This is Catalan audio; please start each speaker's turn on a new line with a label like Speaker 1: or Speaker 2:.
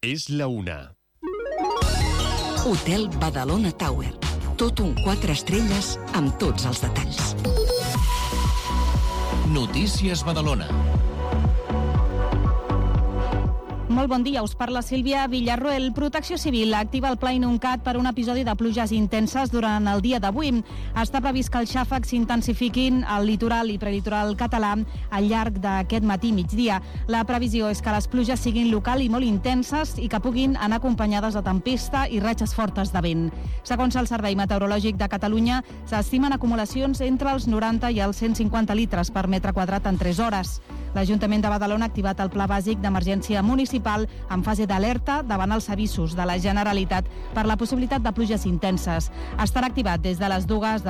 Speaker 1: És la 1.
Speaker 2: Hotel Badalona Tower. Tot un 4 estrelles amb tots els detalls.
Speaker 3: Notícies Badalona.
Speaker 4: Molt bon dia, us parla Sílvia Villarroel. Protecció Civil activa el Pla Inuncat per un episodi de pluges intenses durant el dia d'avui. Està previst que els xàfecs s'intensifiquin al litoral i prelitoral català al llarg d'aquest matí i migdia. La previsió és que les pluges siguin local i molt intenses i que puguin anar acompanyades de tempesta i ratxes fortes de vent. Segons el Servei Meteorològic de Catalunya, s'estimen acumulacions entre els 90 i els 150 litres per metre quadrat en 3 hores. L'Ajuntament de Badalona ha activat el Pla Bàsic d'Emergència Municipal en fase d'alerta davant els avisos de la Generalitat per la possibilitat de pluges intenses. Estarà activat des de les 2